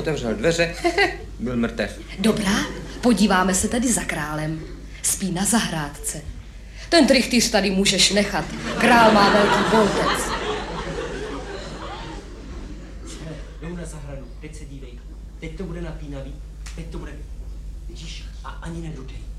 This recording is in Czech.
otevřel dveře, byl mrtev. Dobrá, podíváme se tedy za králem. Spí na zahrádce. Ten trychtýř tady můžeš nechat. Král má velký boltec. Jdou na zahradu, teď se dívej. Teď to bude napínavý, teď to bude... Vidíš, a ani nedudej.